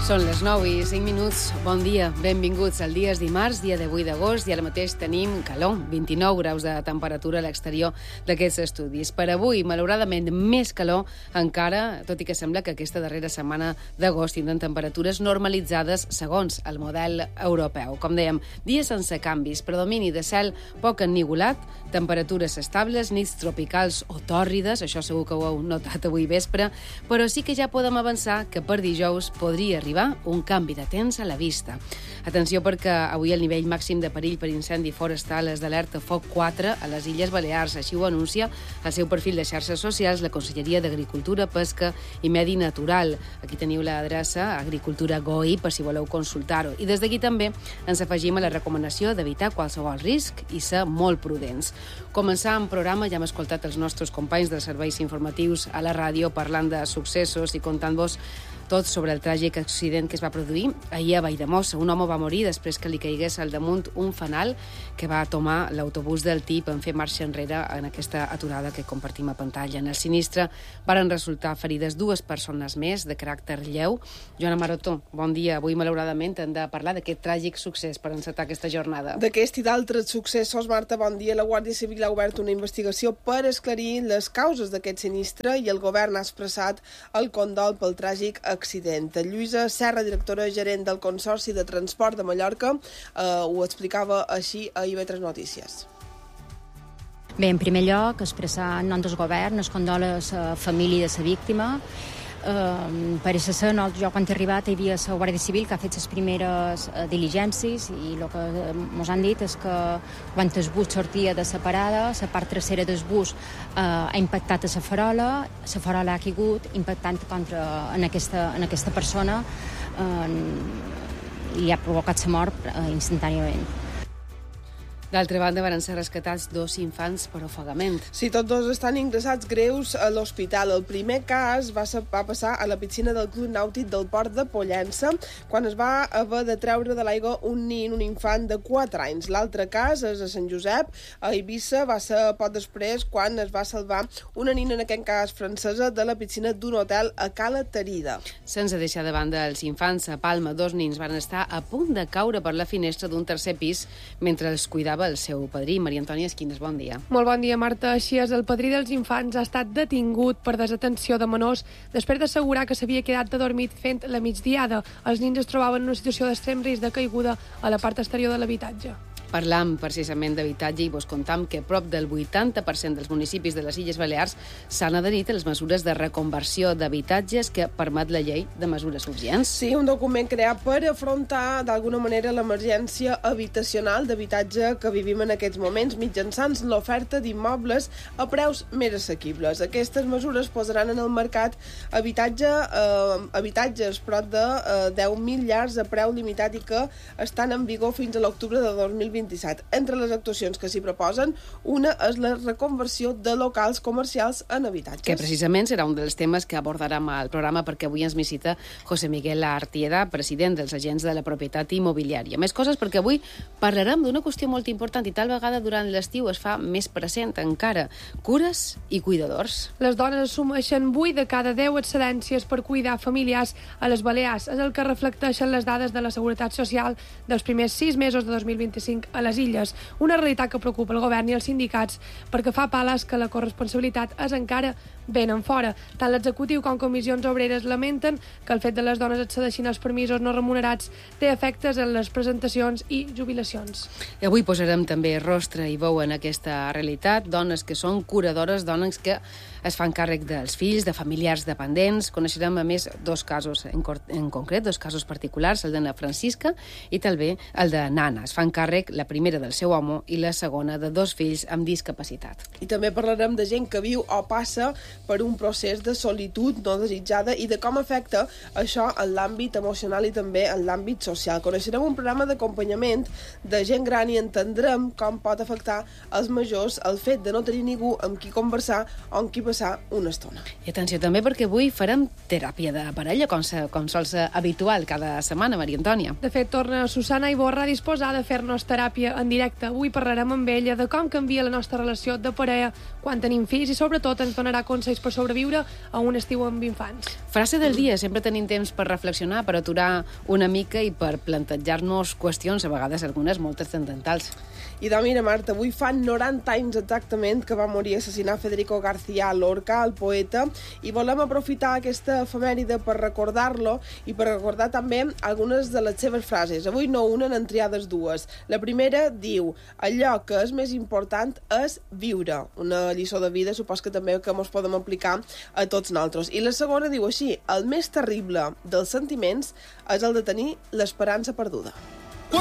Són les 9:05. Bon dia, benvinguts. El dia és dimarts, dia de 8 d'agost, i ara mateix tenim calor, 29 graus de temperatura a l'exterior d'aquests estudis. Per avui, malauradament, més calor encara, tot i que sembla que aquesta darrera setmana d'agost tindran temperatures normalitzades segons el model europeu. Com dèiem, dies sense canvis, predomini de cel poc ennivolat, temperatures estables, nits tropicals o tòrrides, això segur que ho heu notat avui vespre, però sí que ja podem avançar que per dijous podria arribar un canvi de temps a la vista. Atenció, perquè avui el nivell màxim de perill per incendi forestal és d'alerta foc 4 a les Illes Balears. Així ho anuncia al seu perfil de xarxes socials la Conselleria d'Agricultura, Pesca i Medi Natural. Aquí teniu l'adreça Agricultura GOI per si voleu consultar-ho. I des d'aquí també ens afegim a la recomanació d'evitar qualsevol risc i ser molt prudents. Començar un programa, ja hem escoltat els nostres companys dels serveis informatius a la ràdio parlant de successos i contant-vos tot sobre el tràgic accident que es va produir ahir a Valldemossa. Un home va morir després que li caigués al damunt un fanal que va tomar l'autobús del TIP en fer marxa enrere en aquesta aturada que compartim a pantalla. En el sinistre varen resultar ferides 2 persones més de caràcter lleu. Joana Maroto, bon dia. Avui, malauradament, hem de parlar d'aquest tràgic succés per encetar aquesta jornada. D'aquest i d'altres successos, Marta, bon dia. La Guàrdia Civil ha obert una investigació per esclarir les causes d'aquest sinistre i el govern ha expressat el condol pel tràgic accident. Lluïsa Serra, directora gerent del Consorci de Transport de Mallorca, ho explicava així a IB3 Notícies. Bé, en primer lloc, expressar en nom del govern el condol a la família de la víctima. Parece ser, jo quan he arribat hi havia la Guàrdia Civil que ha fet les primeres diligències i el que ens han dit és que quan el bus sortia de la parada, la part trasera del bus ha impactat a la farola ha caigut impactant en aquesta persona i ha provocat la mort instantàniament. D'altra banda, van ser rescatats 2 infants per ofegament. Sí, tots 2 estan ingressats greus a l'hospital. El primer cas va passar a la piscina del Club Nàutic del Port de Pollença, quan es va haver de treure de l'aigua un infant de 4 anys. L'altre cas és a Sant Josep, a Eivissa, va ser poc després quan es va salvar una nina, en aquest cas francesa, de la piscina d'un hotel a Cala Tarida. Sense deixar de banda els infants, a Palma 2 nins van estar a punt de caure per la finestra d'un tercer pis mentre els cuidava el seu padrí. Maria Antònia Esquines, bon dia. Molt bon dia, Marta. Així és, el padrí dels infants ha estat detingut per desatenció de menors després d'assegurar que s'havia quedat adormit fent la migdiada. Els nins es trobaven en una situació d'extrem risc de caiguda a la part exterior de l'habitatge. Parlam precisament d'habitatge i vos contam que prop del 80% dels municipis de les Illes Balears s'han adherit a les mesures de reconversió d'habitatges que permet la llei de mesures urgents. Sí, un document creat per afrontar d'alguna manera l'emergència habitacional d'habitatge que vivim en aquests moments mitjançant l'oferta d'immobles a preus més assequibles. Aquestes mesures posaran en el mercat habitatges prop de 10.000 llars a preu limitat i que estan en vigor fins a l'octubre de 2027. Entre les actuacions que s'hi proposen, una és la reconversió de locals comercials en habitatges. Que precisament serà un dels temes que abordarem al programa, perquè avui ens visita José Miguel Artieda, president dels agents de la propietat immobiliària. Més coses, perquè avui parlarem d'una qüestió molt important i tal vegada durant l'estiu es fa més present encara: cures i cuidadors. Les dones assumeixen 8 de cada 10 excedències per cuidar familiars a les Balears. És el que reflecteixen les dades de la Seguretat Social dels primers 6 mesos de 2025 a les Illes, una realitat que preocupa el govern i els sindicats perquè fa pales que la corresponsabilitat és encara ben en fora. Tant l'executiu com comissions obreres lamenten que el fet de les dones accedeixin als permisos no remunerats té efectes en les presentacions i jubilacions. I avui posarem també rostre i veu en aquesta realitat, dones que són curadores, dones que es fan càrrec dels fills, de familiars dependents. Coneixerem, a més, 2 casos en concret, 2 casos particulars, el de na Francisca i també el de Nana. Es fan càrrec la primera del seu home i la segona de 2 fills amb discapacitat. I també parlarem de gent que viu o passa per un procés de solitud no desitjada i de com afecta això en l'àmbit emocional i també en l'àmbit social. Coneixerem un programa d'acompanyament de gent gran i entendrem com pot afectar els majors el fet de no tenir ningú amb qui conversar o amb qui passar una estona. I atenció també, perquè avui farem teràpia de parella, com sol ser habitual cada setmana, Maria Antònia. De fet, torna Susana Iborra a disposar de fer-nos teràpia en directe. Avui parlarem amb ella de com canvia la nostra relació de parella quan tenim fills i sobretot ens donarà consells per sobreviure a un estiu amb infants. Frase del dia, sempre tenim temps per reflexionar, per aturar una mica i per plantejar-nos qüestions, a vegades algunes molt transcendentals. I mira, Marta, avui fa 90 anys exactament que va morir assassinat Federico García Lorca, el poeta, i volem aprofitar aquesta efemèride per recordar-lo i per recordar també algunes de les seves frases. Avui no una, n'han triades dues. La primera diu: allò que és més important és viure. Una lliçó de vida, supos que també que ens podem aplicar a tots nosaltres. I la segona diu així: el més terrible dels sentiments és el de tenir l'esperança perduda.